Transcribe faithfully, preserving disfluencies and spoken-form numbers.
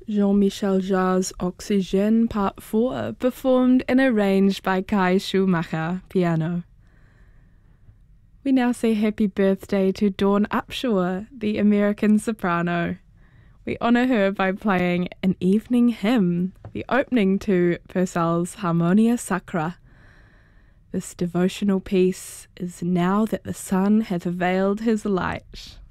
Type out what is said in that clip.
Jean-Michel Jarre's Oxygène Part four, performed and arranged by Kai Schumacher, piano. We now say happy birthday to Dawn Upshaw, the American soprano. We honour her by playing An Evening Hymn, the opening to Purcell's Harmonia Sacra. This devotional piece is Now That the Sun Hath Veiled His Light.